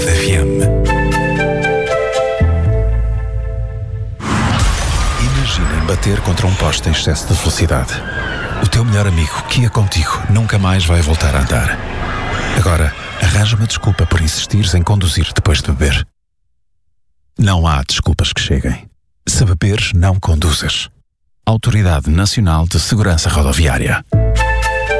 FM. Imaginem bater contra um poste em excesso de velocidade. O teu melhor amigo, que ia contigo, nunca mais vai voltar a andar. Agora, arranja uma desculpa por insistires em conduzir depois de beber. Não há desculpas que cheguem. Se beberes, não conduzas. Autoridade Nacional de Segurança Rodoviária.